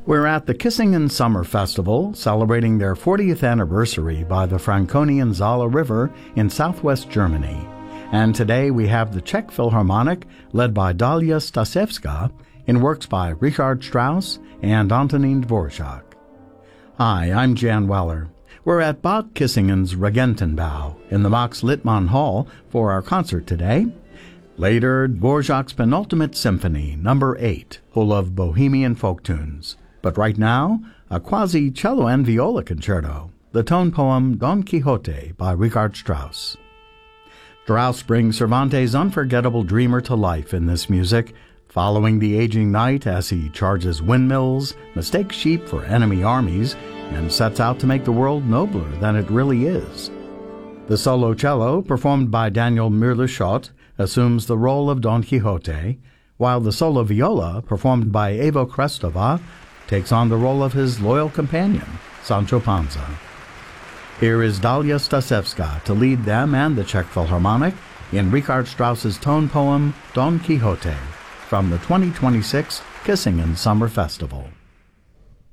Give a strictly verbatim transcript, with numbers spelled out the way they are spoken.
We're at the Kissingen Summer Festival, celebrating their fortieth anniversary by the Franconian Saale River in southwest Germany. And today we have the Czech Philharmonic, led by Dalia Stasevska, in works by Richard Strauss and Antonín Dvořák. Hi, I'm Jan Weller. We're at Bad Kissingen's Regentenbau in the Max Littmann Hall for our concert today. Later, Dvořák's penultimate symphony, number eight, full of bohemian folk tunes. But right now, a quasi-cello and viola concerto, the tone poem Don Quixote by Richard Strauss. Strauss brings Cervantes' unforgettable dreamer to life in this music, following the aging knight as he charges windmills, mistakes sheep for enemy armies, and sets out to make the world nobler than it really is. The solo cello, performed by Daniel Müller-Schott, assumes the role of Don Quixote, while the solo viola, performed by Evo Krestova, takes on the role of his loyal companion, Sancho Panza. Here is Dalia Stasevska to lead them and the Czech Philharmonic in Richard Strauss's tone poem Don Quixote from the twenty twenty-six Kissingen Summer Festival.